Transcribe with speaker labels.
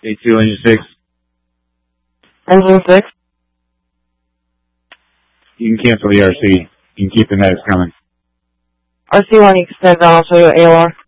Speaker 1: A2, engine 6.
Speaker 2: Engine 6.
Speaker 1: You can cancel the RC. You can keep the medics coming.
Speaker 2: RC1, you can stand down. I'll show you AOR.